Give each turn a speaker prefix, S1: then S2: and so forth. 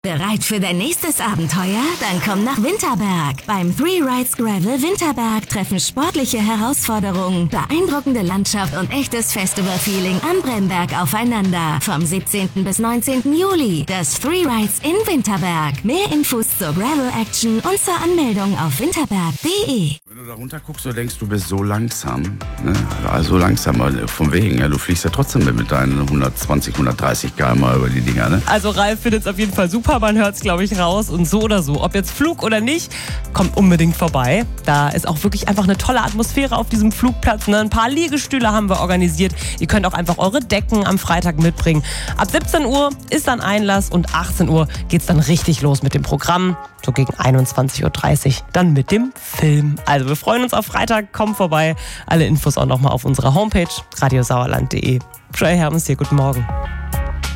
S1: Bereit für dein nächstes Abenteuer? Dann komm nach Winterberg. Beim Three Rides Gravel Winterberg treffen sportliche Herausforderungen, beeindruckende Landschaft und echtes Festival-Feeling am Bremberg aufeinander. Vom 17. bis 19. Juli. Das Three Rides in Winterberg. Mehr Infos zur Gravel-Action und zur Anmeldung auf winterberg.de.
S2: Wenn du da runter guckst, du denkst, du bist so langsam. Ne? Also langsam vom Wegen. Ja, du fliegst ja trotzdem mit deinen 120, 130 km über die Dinger. Ne?
S3: Also Ralf findet es auf jeden Fall super. Man hört es, glaube ich, raus. Und so oder so, ob jetzt Flug oder nicht, kommt unbedingt vorbei. Da ist auch wirklich einfach eine tolle Atmosphäre auf diesem Flugplatz. Ne? Ein paar Liegestühle haben wir organisiert. Ihr könnt auch einfach eure Decken am Freitag mitbringen. Ab 17 Uhr ist dann Einlass und 18 Uhr geht es dann richtig los mit dem Programm. So gegen 21.30 Uhr dann mit dem Film. Also wir freuen uns auf Freitag. Kommt vorbei. Alle Infos auch nochmal auf unserer Homepage radiosauerland.de. Joy Hermes hier, guten Morgen.